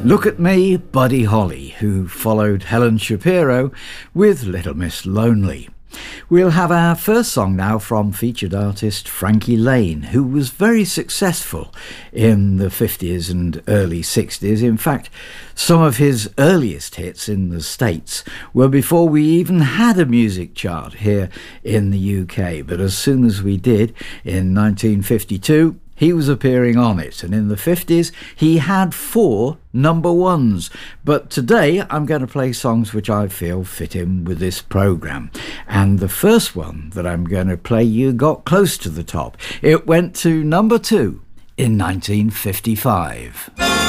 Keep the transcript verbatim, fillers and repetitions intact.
Look at Me, Buddy Holly, who followed Helen Shapiro with Little Miss Lonely. We'll have our first song now from featured artist Frankie Laine, who was very successful in the fifties and early sixties. In fact, some of his earliest hits in the States were before we even had a music chart here in the U K. But as soon as we did, in nineteen fifty-two, he was appearing on it, and in the fifties he had four number ones. But today I'm going to play songs which I feel fit in with this programme. And the first one that I'm going to play you got close to the top. It went to number two in nineteen fifty-five.